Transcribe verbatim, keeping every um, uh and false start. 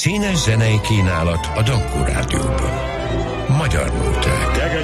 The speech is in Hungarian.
Színes zenei kínálat a Dankó Rádióban. Magyar nóták.